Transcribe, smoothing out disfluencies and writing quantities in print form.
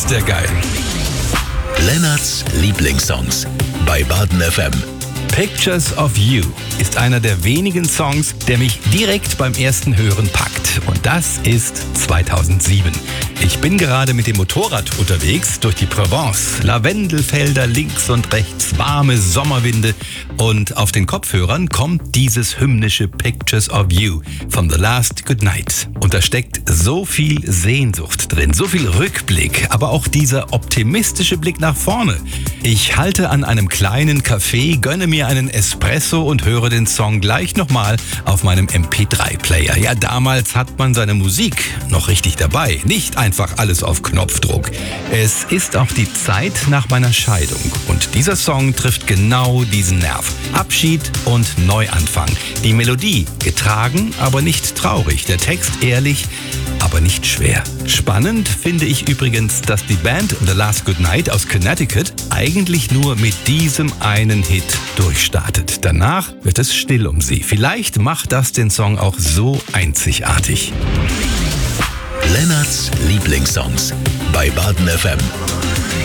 ist der geil. Lennarts Lieblingssongs bei Baden FM. Pictures of You ist einer der wenigen Songs, der mich direkt beim ersten Hören packt. Und das ist 2007. Ich bin gerade mit dem Motorrad unterwegs durch die Provence. Lavendelfelder links und rechts, warme Sommerwinde. Und auf den Kopfhörern kommt dieses hymnische Pictures of You von The Last Goodnight. Und da steckt so viel Sehnsucht drin, so viel Rückblick, aber auch dieser optimistische Blick nach vorne. Ich halte an einem kleinen Café, gönne mir einen Espresso und höre den Song gleich nochmal auf meinem MP3-Player. Ja, damals hat man seine Musik noch richtig dabei, nicht einfach alles auf Knopfdruck. Es ist auch die Zeit nach meiner Scheidung und dieser Song trifft genau diesen Nerv. Abschied und Neuanfang. Die Melodie getragen, aber nicht traurig. Der Text ehrlich, aber nicht schwer. Spannend finde ich übrigens, dass die Band The Last Goodnight aus Connecticut eigentlich nur mit diesem einen Hit durchstartet. Danach wird es still um sie. Vielleicht macht das den Song auch so einzigartig. Lennarts Lieblingssongs bei Baden FM.